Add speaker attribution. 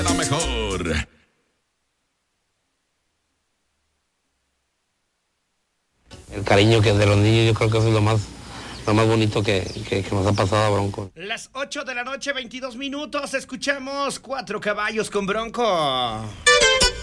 Speaker 1: La mejor.
Speaker 2: El cariño que de los niños, yo creo que eso es lo más bonito que nos ha pasado a Bronco.
Speaker 3: Las 8 de la noche, 22 minutos. Escuchamos Cuatro Caballos con Bronco.